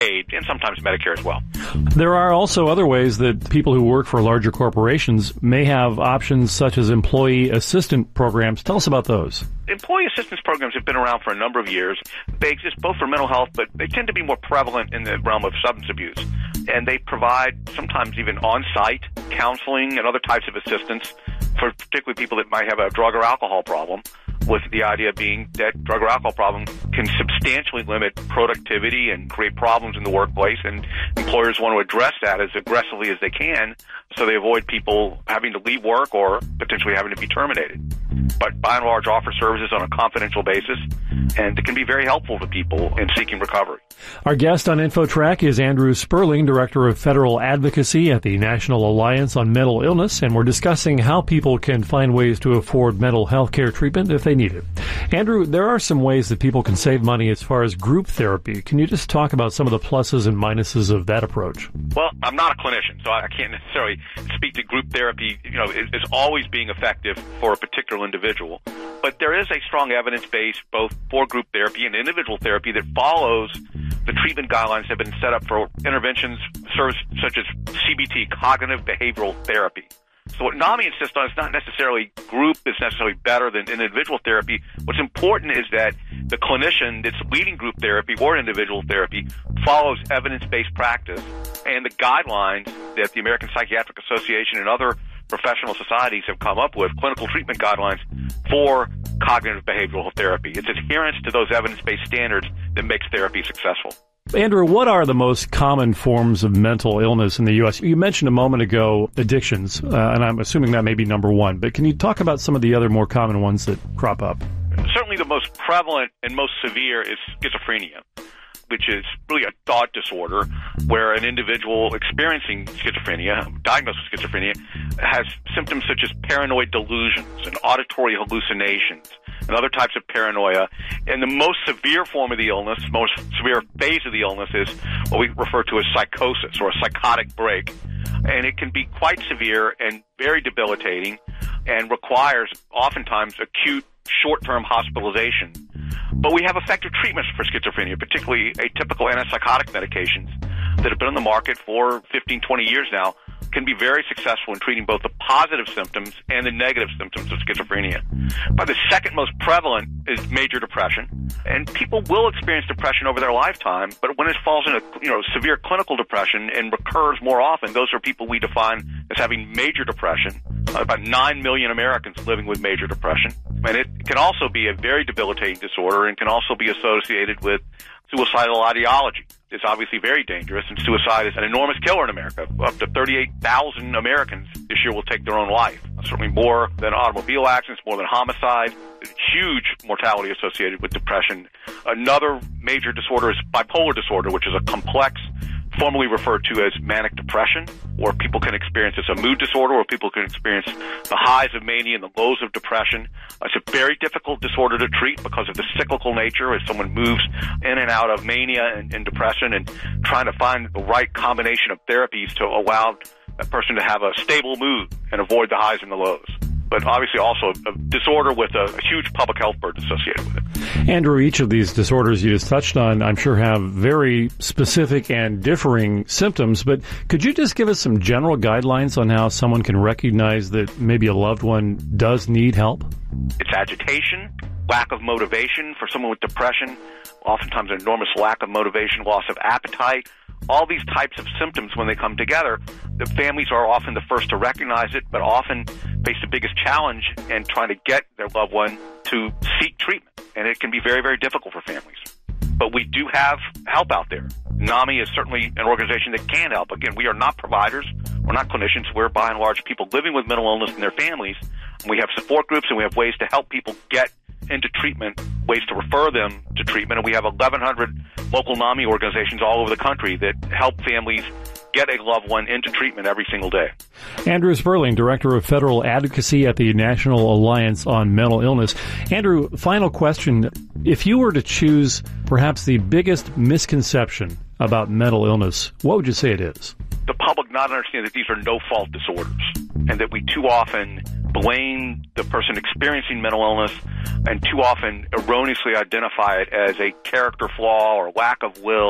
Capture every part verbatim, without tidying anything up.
Medicaid, and sometimes Medicare as well. There are also other ways that people who work for larger corporations may have options such as employee assistant programs. Tell us about those. Employee assistance programs have been around for a number of years. They exist both for mental health, but they tend to be more prevalent in the realm of substance abuse. And they provide sometimes even on-site counseling and other types of assistance for particularly people that might have a drug or alcohol problem, with the idea being that drug or alcohol problem can substantially limit productivity and create problems in the workplace, and employers want to address that as aggressively as they can so they avoid people having to leave work or potentially having to be terminated. But by and large, offer services on a confidential basis, and it can be very helpful to people in seeking recovery. Our guest on InfoTrack is Andrew Sperling, Director of Federal Advocacy at the National Alliance on Mental Illness, and we're discussing how people can find ways to afford mental health care treatment if they need it. Andrew, there are some ways that people can save money as far as group therapy. Can you just talk about some of the pluses and minuses of that approach? Well, I'm not a clinician, so I can't necessarily speak to group therapy, you know, as always being effective for a particular individual. But there is a strong evidence base both for group therapy and individual therapy that follows the treatment guidelines that have been set up for interventions such as C B T, cognitive behavioral therapy. So what NAMI insists on is not necessarily group is necessarily better than individual therapy. What's important is that the clinician that's leading group therapy or individual therapy follows evidence-based practice and the guidelines that the American Psychiatric Association and other professional societies have come up with, clinical treatment guidelines for cognitive behavioral therapy. It's adherence to those evidence-based standards that makes therapy successful. Andrew, what are the most common forms of mental illness in the U S? You mentioned a moment ago addictions, uh, and I'm assuming that may be number one, but can you talk about some of the other more common ones that crop up? Certainly the most prevalent and most severe is schizophrenia, which is really a thought disorder where an individual experiencing schizophrenia, diagnosed with schizophrenia, has symptoms such as paranoid delusions and auditory hallucinations and other types of paranoia. And the most severe form of the illness, most severe phase of the illness is what we refer to as psychosis or a psychotic break. And it can be quite severe and very debilitating and requires oftentimes acute short-term hospitalization. But we have effective treatments for schizophrenia, particularly atypical antipsychotic medications that have been on the market for fifteen, twenty years now, can be very successful in treating both the positive symptoms and the negative symptoms of schizophrenia. But the second most prevalent is major depression. And people will experience depression over their lifetime, but when it falls into, you know, severe clinical depression and recurs more often, those are people we define as having major depression. About nine million Americans living with major depression. And it can also be a very debilitating disorder and can also be associated with suicidal ideology. It's obviously very dangerous, and suicide is an enormous killer in America. Up to thirty-eight thousand Americans this year will take their own life. Certainly more than automobile accidents, more than homicide. Huge mortality associated with depression. Another major disorder is bipolar disorder, which is a complex, formerly referred to as manic depression, or people can experience as a mood disorder, or people can experience the highs of mania and the lows of depression. It's a very difficult disorder to treat because of the cyclical nature as someone moves in and out of mania and, and depression, and trying to find the right combination of therapies to allow a person to have a stable mood and avoid the highs and the lows. But obviously also a disorder with a, a huge public health burden associated with it. Andrew, each of these disorders you just touched on, I'm sure have very specific and differing symptoms, but could you just give us some general guidelines on how someone can recognize that maybe a loved one does need help? It's agitation, lack of motivation for someone with depression, oftentimes an enormous lack of motivation, loss of appetite. All these types of symptoms, when they come together, the families are often the first to recognize it, but often face the biggest challenge in trying to get their loved one to seek treatment. And it can be very, very difficult for families. But we do have help out there. NAMI is certainly an organization that can help. Again, we are not providers. We're not clinicians. We're, by and large, people living with mental illness and their families. And we have support groups, and we have ways to help people get into treatment, ways to refer them to treatment. And we have eleven hundred local NAMI organizations all over the country that help families get a loved one into treatment every single day. Andrew Sperling, Director of Federal Advocacy at the National Alliance on Mental Illness. Andrew, final question. If you were to choose perhaps the biggest misconception about mental illness, what would you say it is? The public not understanding that these are no-fault disorders, and that we too often blame the person experiencing mental illness and too often erroneously identify it as a character flaw or lack of will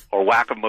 or lack of